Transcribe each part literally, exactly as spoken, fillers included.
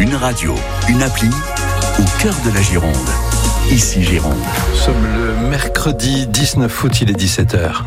Une radio, une appli, au cœur de la Gironde. Ici Gironde. Nous sommes le mercredi dix-neuf août, il est dix-sept heures.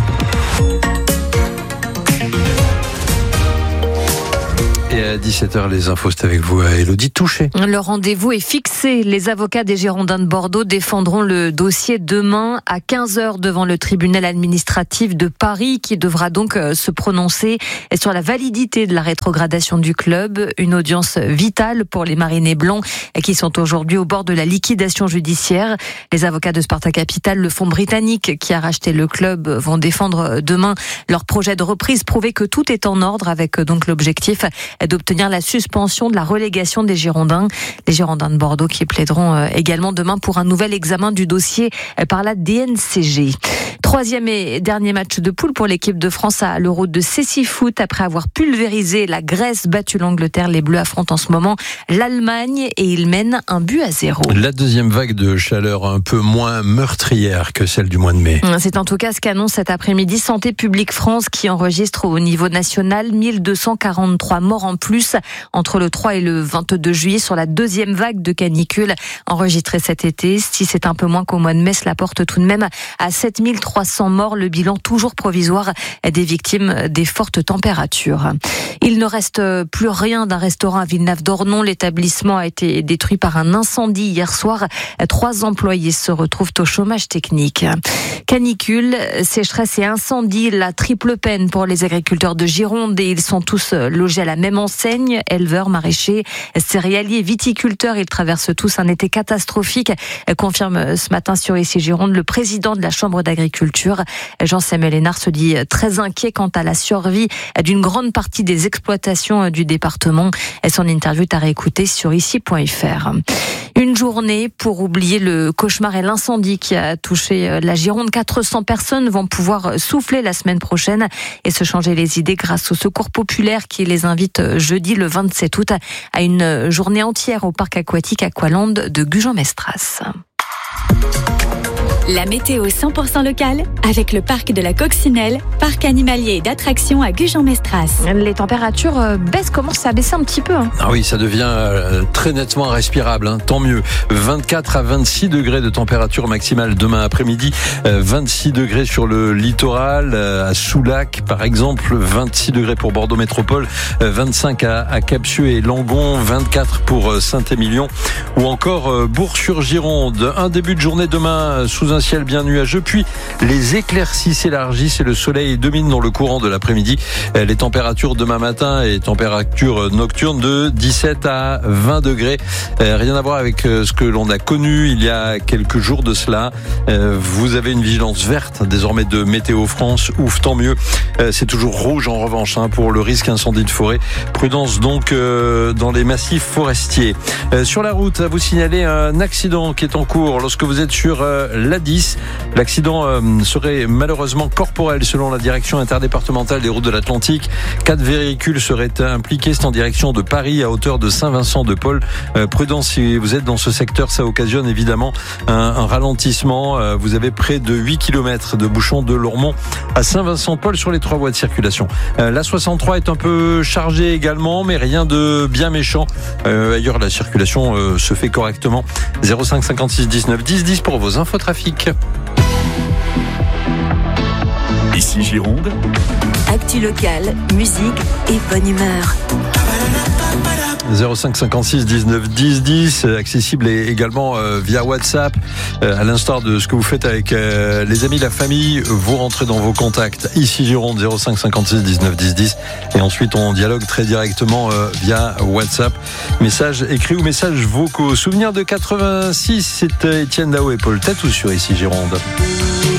Et à dix-sept heures, les infos, c'est avec vous, Élodie Touché. Le rendez-vous est fixé. Les avocats des Girondins de Bordeaux défendront le dossier demain à quinze heures devant le tribunal administratif de Paris, qui devra donc se prononcer sur la validité de la rétrogradation du club. Une audience vitale pour les Marinés Blancs qui sont aujourd'hui au bord de la liquidation judiciaire. Les avocats de Sparta Capital, le fonds britannique qui a racheté le club, vont défendre demain leur projet de reprise, prouver que tout est en ordre, avec donc l'objectif d'obtenir la suspension de la relégation des Girondins. Les Girondins de Bordeaux qui plaideront également demain pour un nouvel examen du dossier par la D N C G. Troisième et dernier match de poule pour l'équipe de France à l'Euro de Cécifoot. Après avoir pulvérisé la Grèce, battu l'Angleterre, les Bleus affrontent en ce moment l'Allemagne et ils mènent un but à zéro. La deuxième vague de chaleur un peu moins meurtrière que celle du mois de mai. C'est en tout cas ce qu'annonce cet après-midi Santé publique France, qui enregistre au niveau national mille deux cent quarante-trois morts en plus entre le trois et le vingt-deux juillet sur la deuxième vague de canicule enregistrée cet été. Si c'est un peu moins qu'au mois de mai, cela porte tout de même à sept mille trois cents morts, le bilan toujours provisoire des victimes des fortes températures. Il ne reste plus rien d'un restaurant à Villeneuve-d'Ornon. L'établissement a été détruit par un incendie hier soir. Trois employés se retrouvent au chômage technique. Canicule, sécheresse et incendie, la triple peine pour les agriculteurs de Gironde, et ils sont tous logés à la même enseigne. Éleveurs, maraîchers, céréaliers, viticulteurs, ils traversent tous un été catastrophique, confirme ce matin sur Ici Gironde le président de la Chambre d'agriculture. Jean-Samuel Hénard se dit très inquiet quant à la survie d'une grande partie des exploitations du département. Son interview est à réécouter sur ici point f r. Une journée pour oublier le cauchemar et l'incendie qui a touché la Gironde. quatre cents personnes vont pouvoir souffler la semaine prochaine et se changer les idées grâce au Secours populaire qui les invite jeudi le vingt-sept août à une journée entière au parc aquatique Aqualand de Gujan-Mestras. La météo cent pour cent locale avec le parc de la Coccinelle, parc animalier et d'attractions à Gujan-Mestras. Les températures baissent, commencent à baisser un petit peu. Hein. Ah oui, ça devient euh, très nettement respirable, hein, tant mieux. vingt-quatre à vingt-six degrés de température maximale demain après-midi, euh, vingt-six degrés sur le littoral, euh, à Soulac par exemple, vingt-six degrés pour Bordeaux Métropole, euh, vingt-cinq à, à Capsieux et Langon, vingt-quatre pour euh, Saint-Émilion ou encore euh, Bourg-sur-Gironde. Un début de journée demain sous un ciel bien nuageux, puis les éclaircies s'élargissent et le soleil domine dans le courant de l'après-midi. Les températures demain matin et températures nocturnes de dix-sept à vingt degrés. Rien à voir avec ce que l'on a connu il y a quelques jours de cela. Vous avez une vigilance verte désormais de Météo France. Ouf, tant mieux. C'est toujours rouge en revanche hein, pour le risque incendie de forêt. Prudence donc dans les massifs forestiers. Sur la route, à vous signaler un accident qui est en cours lorsque vous êtes sur la dix. L'accident euh, serait malheureusement corporel selon la direction interdépartementale des routes de l'Atlantique. Quatre véhicules seraient impliqués. C'est en direction de Paris à hauteur de Saint-Vincent-de-Paul. Euh, prudence si vous êtes dans ce secteur, ça occasionne évidemment un, un ralentissement. Euh, vous avez près de huit kilomètres de bouchons de Lormont à Saint-Vincent-de-Paul sur les trois voies de circulation. Euh, la soixante-trois est un peu chargée également, mais rien de bien méchant. Euh, ailleurs, la circulation euh, se fait correctement. zéro cinq cinquante-six dix-neuf dix dix pour vos infos trafic. Ici Gironde. Actu locale, musique et bonne humeur. zéro cinq cinquante-six dix-neuf dix dix, accessible également via WhatsApp, à l'instar de ce que vous faites avec les amis, la famille. Vous rentrez dans vos contacts Ici Gironde, zéro cinq cinquante-six dix-neuf dix dix, et ensuite on dialogue très directement via WhatsApp, messages écrits ou messages vocaux. Souvenir de quatre-vingt-six, c'était Étienne Dao et Paul Tatou sur Ici Gironde.